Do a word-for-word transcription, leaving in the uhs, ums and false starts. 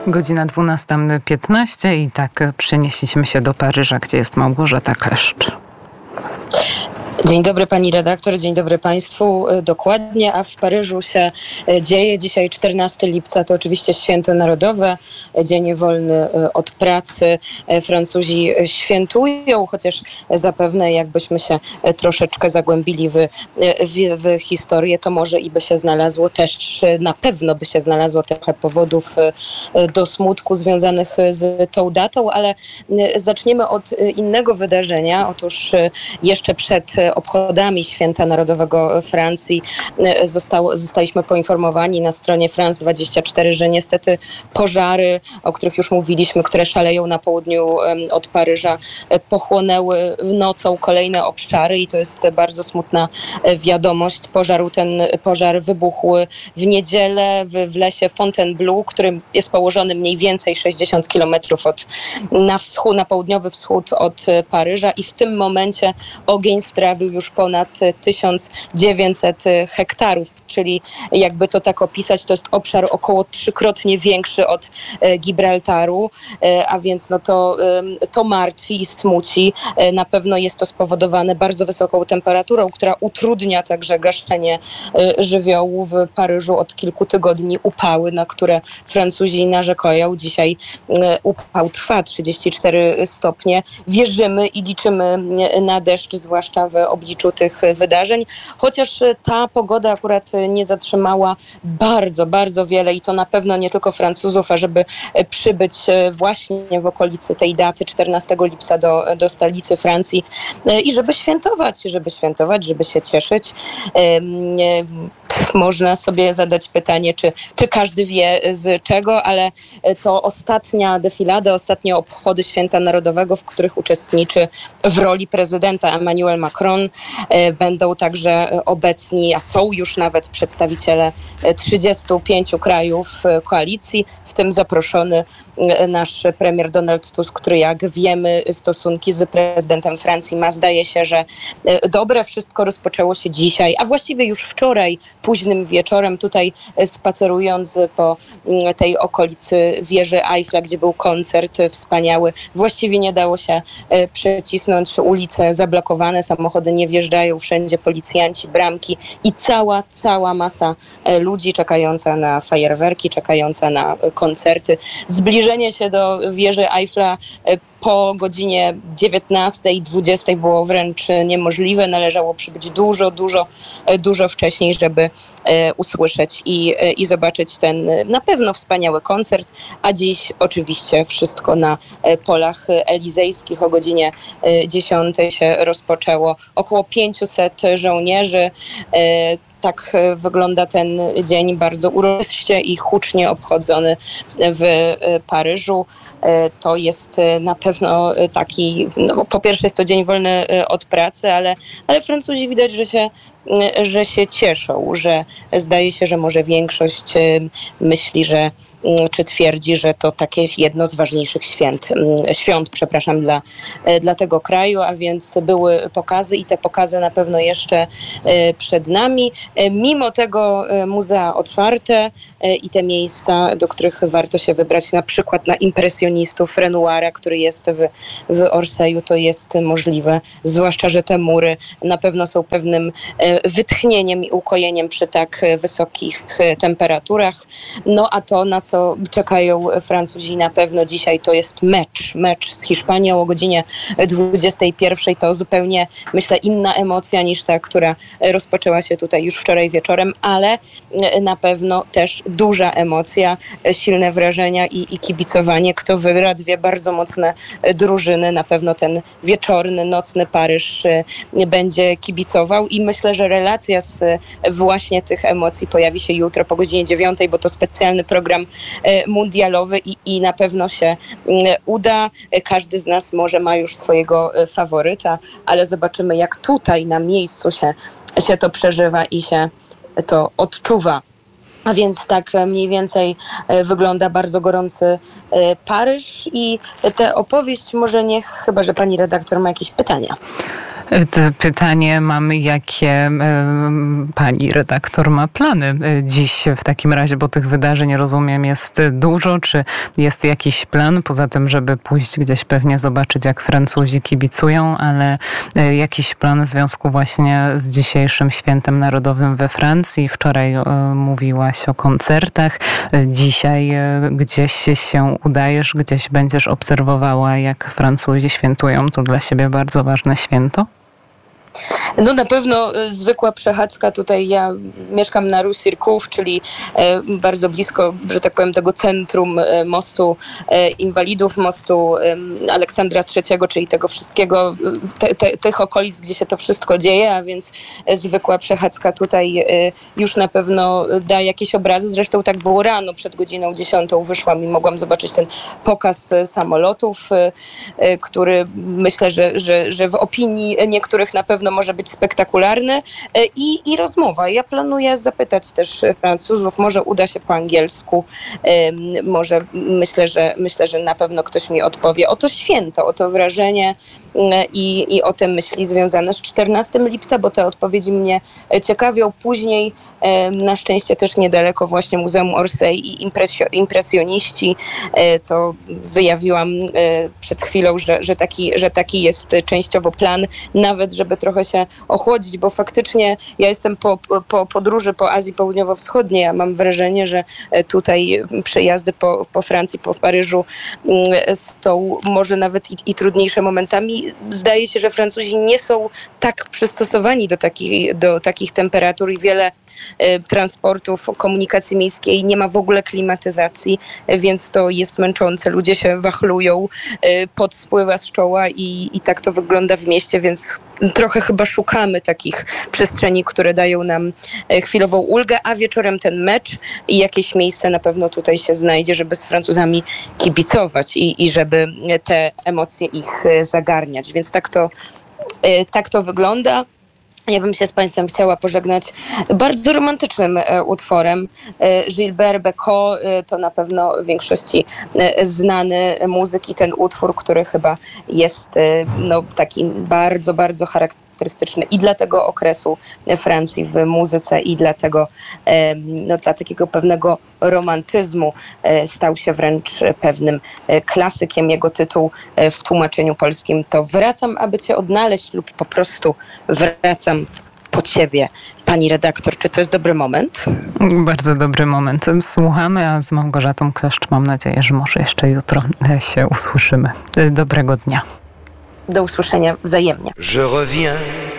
Godzina dwunasta piętnaście i tak przenieśliśmy się do Paryża, gdzie jest Małgorzata Kleszcz. Dzień dobry pani redaktor, dzień dobry państwu. Dokładnie, a w Paryżu się dzieje. Dzisiaj czternastego lipca to oczywiście święto narodowe, dzień wolny od pracy. Francuzi świętują, chociaż zapewne jakbyśmy się troszeczkę zagłębili w, w, w historię, to może i by się znalazło też, na pewno by się znalazło trochę powodów do smutku związanych z tą datą, ale zaczniemy od innego wydarzenia. Otóż jeszcze przed obchodami Święta Narodowego Francji zostało, zostaliśmy poinformowani na stronie France dwadzieścia cztery, że niestety pożary, o których już mówiliśmy, które szaleją na południu od Paryża, pochłonęły nocą kolejne obszary i to jest bardzo smutna wiadomość. Pożar ten pożar wybuchł w niedzielę w, w lesie Fontainebleau, który jest położony mniej więcej sześćdziesiąt kilometrów od, na wschód, na południowy wschód od Paryża i w tym momencie ogień sprawił już ponad tysiąc dziewięćset hektarów, czyli jakby to tak opisać, to jest obszar około trzykrotnie większy od Gibraltaru, a więc no to, to martwi i smuci. Na pewno jest to spowodowane bardzo wysoką temperaturą, która utrudnia także gaszenie żywiołu w Paryżu od kilku tygodni. Upały, na które Francuzi narzekają. Dzisiaj upał trwa trzydzieści cztery stopnie. Wierzymy i liczymy na deszcz, zwłaszcza w obliczu tych wydarzeń, chociaż ta pogoda akurat nie zatrzymała bardzo, bardzo wiele i to na pewno nie tylko Francuzów, ażeby przybyć właśnie w okolicy tej daty czternastego lipca do, do stolicy Francji i żeby świętować, żeby świętować, żeby się cieszyć. Można sobie zadać pytanie, czy, czy każdy wie z czego, ale to ostatnia defilada, ostatnie obchody Święta Narodowego, w których uczestniczy w roli prezydenta Emmanuel Macron. Będą także obecni, a są już nawet przedstawiciele trzydziestu pięciu krajów koalicji, w tym zaproszony nasz premier Donald Tusk, który jak wiemy stosunki z prezydentem Francji ma. Zdaje się, że dobre wszystko rozpoczęło się dzisiaj, a właściwie już wczoraj późnym wieczorem tutaj spacerując po tej okolicy wieży Eiffla, gdzie był koncert wspaniały. Właściwie nie dało się przecisnąć, ulice zablokowane, samochody nie wjeżdżają, wszędzie policjanci, bramki i cała, cała masa ludzi czekająca na fajerwerki, czekająca na koncerty. Zbliżenie się do wieży Eiffla po godzinie dziewiętnastej, dwudziestej było wręcz niemożliwe. Należało przybyć dużo, dużo, dużo wcześniej, żeby usłyszeć i, i zobaczyć ten na pewno wspaniały koncert. A dziś oczywiście wszystko na polach elizejskich. O godzinie dziesiątej się rozpoczęło. Około pięciuset żołnierzy. Tak wygląda ten dzień bardzo uroczyście i hucznie obchodzony w Paryżu. To jest na pewno taki, no po pierwsze jest to dzień wolny od pracy, ale, ale Francuzi widać, że się że się cieszą, że zdaje się, że może większość myśli, że czy twierdzi, że to takie jedno z ważniejszych święt, świąt, przepraszam, dla, dla tego kraju, a więc były pokazy i te pokazy na pewno jeszcze przed nami. Mimo tego muzea otwarte i te miejsca, do których warto się wybrać, na przykład na impresjonistów Renoira, który jest w, w Orsay'u, to jest możliwe, zwłaszcza, że te mury na pewno są pewnym wytchnieniem i ukojeniem przy tak wysokich temperaturach. No a to, na co czekają Francuzi na pewno dzisiaj, to jest mecz. Mecz z Hiszpanią o godzinie dwudziestej pierwszej. To zupełnie, myślę, inna emocja niż ta, która rozpoczęła się tutaj już wczoraj wieczorem, ale na pewno też duża emocja, silne wrażenia i, i kibicowanie. Kto wygra, dwie bardzo mocne drużyny. Na pewno ten wieczorny, nocny Paryż będzie kibicował i myślę, że relacja z właśnie tych emocji pojawi się jutro po godzinie dziewiątej, bo to specjalny program mundialowy i, i na pewno się uda. Każdy z nas może ma już swojego faworyta, ale zobaczymy, jak tutaj na miejscu się, się to przeżywa i się to odczuwa. A więc tak mniej więcej wygląda bardzo gorący Paryż i tę opowieść może niech, chyba że pani redaktor ma jakieś pytania. Pytanie mamy, jakie pani redaktor ma plany dziś w takim razie, bo tych wydarzeń, rozumiem, jest dużo. Czy jest jakiś plan, poza tym, żeby pójść gdzieś pewnie zobaczyć, jak Francuzi kibicują, ale jakiś plan w związku właśnie z dzisiejszym Świętem Narodowym we Francji? Wczoraj mówiłaś o koncertach. Dzisiaj gdzieś się udajesz, gdzieś będziesz obserwowała, jak Francuzi świętują to dla siebie bardzo ważne święto? No na pewno zwykła przechadzka. Tutaj ja mieszkam na Rue Circus, czyli bardzo blisko, że tak powiem, tego centrum mostu inwalidów, mostu Aleksandra trzeciego, czyli tego wszystkiego, te, te, tych okolic, gdzie się to wszystko dzieje, a więc zwykła przechadzka tutaj już na pewno da jakieś obrazy. Zresztą tak było rano, przed godziną dziesiątą wyszłam i mogłam zobaczyć ten pokaz samolotów, który myślę, że, że, że w opinii niektórych na pewno może być spektakularny i, i rozmowa. Ja planuję zapytać też Francuzów, może uda się po angielsku, może myślę, że myślę, że na pewno ktoś mi odpowie o to święto, o to wrażenie i, i o te myśli związane z czternastego lipca, bo te odpowiedzi mnie ciekawią. Później na szczęście też niedaleko właśnie Muzeum Orsay i impresjo- impresjoniści, to wyjawiłam przed chwilą, że, że, taki, że taki jest częściowo plan, nawet żeby trochę się ochłodzić, bo faktycznie ja jestem po, po podróży po Azji Południowo-Wschodniej, a mam wrażenie, że tutaj przejazdy po, po Francji, po Paryżu są może nawet i, i trudniejsze momentami. Zdaje się, że Francuzi nie są tak przystosowani do takich, do takich temperatur i wiele e, transportów, komunikacji miejskiej nie ma w ogóle klimatyzacji, e, więc to jest męczące. Ludzie się wachlują, e, pot spływa z czoła i, i tak to wygląda w mieście, więc trochę chyba szukamy takich przestrzeni, które dają nam chwilową ulgę, a wieczorem ten mecz i jakieś miejsce na pewno tutaj się znajdzie, żeby z Francuzami kibicować i, i żeby te emocje ich zagarniać. Więc tak to, tak to wygląda. Ja bym się z Państwem chciała pożegnać bardzo romantycznym utworem. Gilbert Bécaud to na pewno w większości znany muzyk i ten utwór, który chyba jest no, taki bardzo, bardzo charakterystyczny i dla tego okresu Francji w muzyce i dla tego, no, dla takiego pewnego romantyzmu stał się wręcz pewnym klasykiem. Jego tytuł w tłumaczeniu polskim to Wracam, aby Cię odnaleźć lub po prostu Wracam po Ciebie. Pani redaktor, czy to jest dobry moment? Bardzo dobry moment. Słuchamy, a z Małgorzatą Kleszcz mam nadzieję, że może jeszcze jutro się usłyszymy. Dobrego dnia. Do usłyszenia wzajemnie. Je reviens.